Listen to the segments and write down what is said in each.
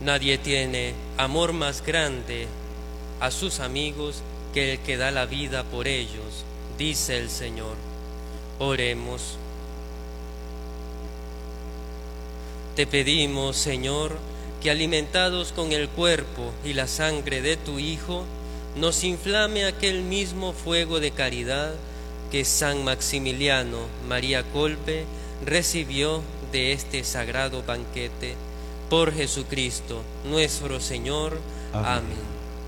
Nadie tiene amor más grande a sus amigos que el que da la vida por ellos, dice el Señor. Oremos. Te pedimos, Señor, que alimentados con el cuerpo y la sangre de tu Hijo, nos inflame aquel mismo fuego de caridad que San Maximiliano María Kolbe recibió de este sagrado banquete. Por Jesucristo, nuestro Señor. Amén.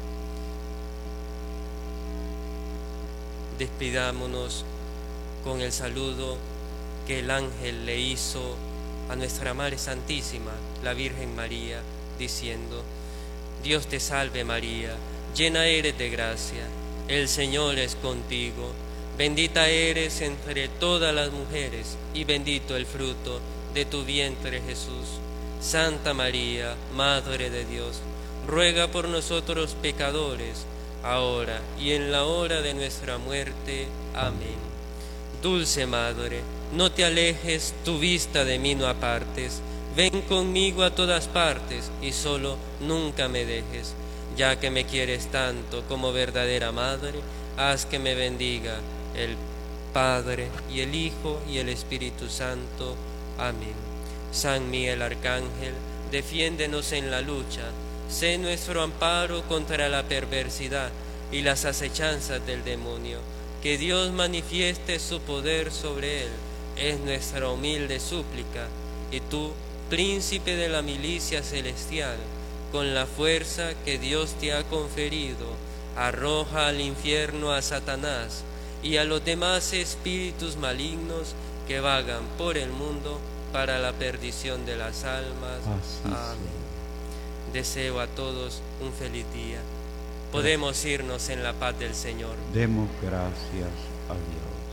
Despidámonos con el saludo que el ángel le hizo a nuestra Madre Santísima, la Virgen María, diciendo: Dios te salve María, llena eres de gracia, el Señor es contigo, bendita eres entre todas las mujeres, y bendito el fruto de tu vientre Jesús. Santa María, Madre de Dios, ruega por nosotros pecadores, ahora y en la hora de nuestra muerte. Amén. Dulce Madre, no te alejes, tu vista de mí no apartes, ven conmigo a todas partes y solo nunca me dejes. Ya que me quieres tanto como verdadera Madre, haz que me bendiga el Padre y el Hijo y el Espíritu Santo. Amén. San Miguel Arcángel, defiéndenos en la lucha, sé nuestro amparo contra la perversidad y las acechanzas del demonio. Que Dios manifieste su poder sobre él, es nuestra humilde súplica. Y tú, príncipe de la milicia celestial, con la fuerza que Dios te ha conferido, arroja al infierno a Satanás y a los demás espíritus malignos que vagan por el mundo para la perdición de las almas. Amén. Deseo a todos un feliz día. Podemos irnos en la paz del Señor. Demos gracias a Dios.